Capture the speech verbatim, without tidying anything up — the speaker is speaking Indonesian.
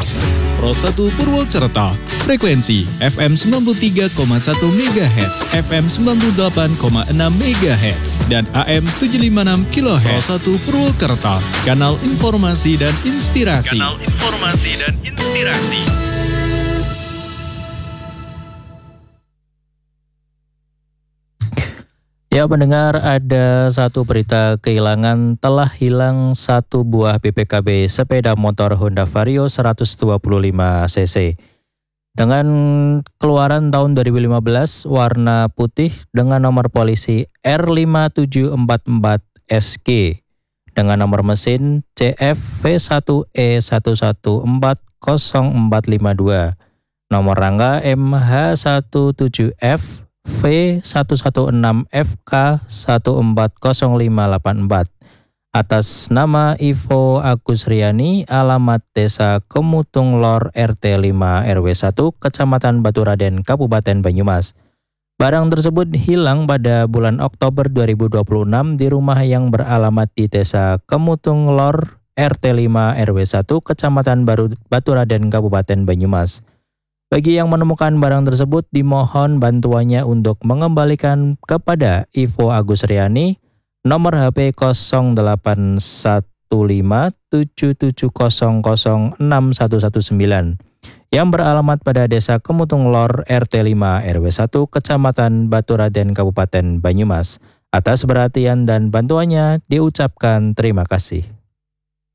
Pro satu Purwokerto, frekuensi F M sembilan puluh tiga koma satu megahertz, F M sembilan puluh delapan koma enam megahertz, dan A M tujuh ratus lima puluh enam kilohertz. Pro satu Purwokerto, kanal informasi dan inspirasi. Kanal informasi dan inspirasi. Ya pendengar, ada satu berita kehilangan. Telah hilang satu buah B P K B sepeda motor Honda Vario seratus dua puluh lima cc. Dengan keluaran tahun dua ribu lima belas, warna putih dengan nomor polisi R lima tujuh empat empat S G dengan nomor mesin C F V satu E satu satu empat nol empat lima dua, nomor rangka M H satu tujuh F V satu satu enam F K satu empat nol lima delapan empat atas nama Ivo Agus Riani, alamat Desa Kemutung Lor, R T lima R W satu, Kecamatan Baturaden, Kabupaten Banyumas. Barang tersebut hilang pada bulan Oktober dua ribu dua puluh enam di rumah yang beralamat di Desa Kemutung Lor, R T lima R W satu, Kecamatan Baru Baturaden, Kabupaten Banyumas. Bagi yang menemukan barang tersebut, dimohon bantuannya untuk mengembalikan kepada Ivo Agus Riani, nomor H P nol delapan satu lima tujuh tujuh nol nol enam satu satu sembilan yang beralamat pada Desa Kemutung Lor, R T lima R W satu, Kecamatan Baturaden, Kabupaten Banyumas. Atas perhatian dan bantuannya diucapkan terima kasih.